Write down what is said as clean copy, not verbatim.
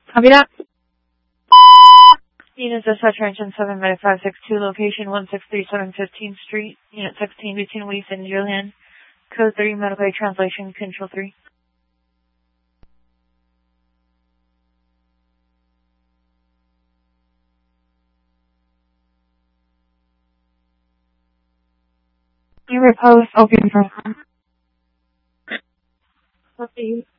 Copy that. Unit Dispatch Engine 79562, location 1637 15th Street, Unit 16 between Leaf and Julian. Code 3, Medical Translation, Control 3. You repose open for Copy.